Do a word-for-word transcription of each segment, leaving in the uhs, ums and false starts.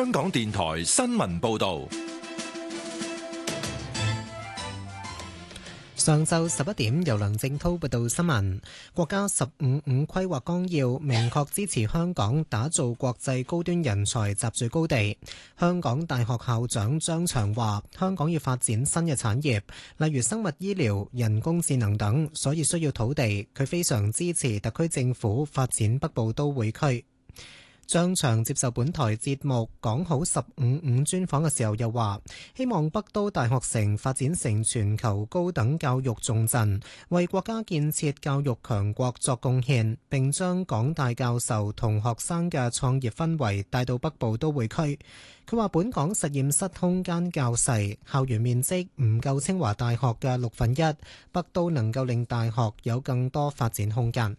香港電台新聞報道。 上晝十一點，由梁正濤報道新聞。國家十五五規劃綱要明確支持香港打造國際高端人才集聚高地。香港大學校長張翔話：香港要發展新嘅產業，例如生物醫療、人工智能等，所以需要土地。佢非常支持特區政府發展北部都會區。張翔接受本台節目講好十五五專訪嘅時候又話，希望北都大學城發展成全球高等教育重鎮，為國家建設教育強國作貢獻，並將港大教授同學生嘅創業氛圍帶到北部都會區。佢話本港實驗室空間較細，校園面積唔夠清華大學嘅六分一，北都能夠令大學有更多發展空間。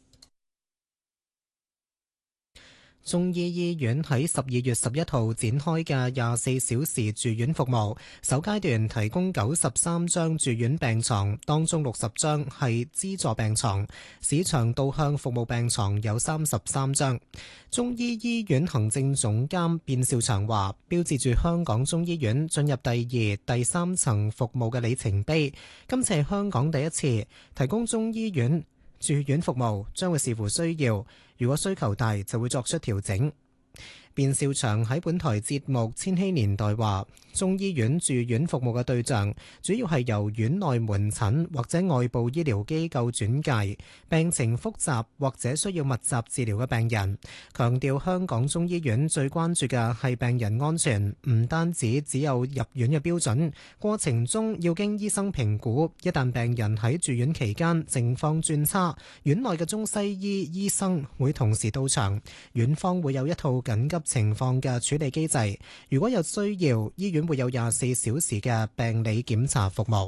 中醫醫院喺十二月十一號展開嘅廿四小時住院服務，首階段提供九十三張住院病床，當中六十張係資助病床，市場導向服務病床有三十三張。中醫醫院行政總監卞兆祥話，標誌住香港中醫院進入第二、第三層服務嘅里程碑。今次係香港第一次提供中醫院住院服務，將會視乎需要，如果需求大就會作出調整。卞兆祥喺本台節目《千禧年代》話，中醫院住院服務嘅對象主要係由院內門診或者外部醫療機構轉介，病情複雜或者需要密集治療嘅病人。強調香港中醫院最關注嘅係病人安全，唔單止只有入院嘅標準，過程中要經醫生評估。一旦病人喺住院期間情況轉差，院內嘅中西醫醫生會同時到場，院方會有一套緊急情況嘅處理機制，如果有需要，醫院會有廿四小時嘅病理檢查服務。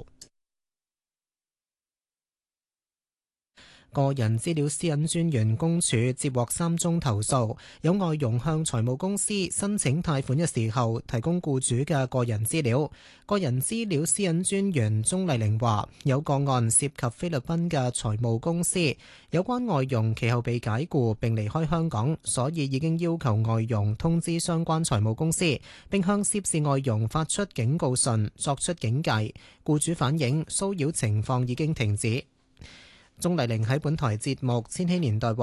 個人資料私隱專員公署接獲三宗投訴，有外傭向財務公司申請貸款嘅時候提供僱主嘅個人資料。個人資料私隱專員鍾麗玲話，有個案涉及菲律賓嘅財務公司，有關外傭其後被解僱並離開香港，所以已經要求外傭通知相關財務公司，並向涉事外傭發出警告信，作出警戒。僱主反映騷擾情況已經停止。鍾麗玲喺本台節目《千禧年代》話。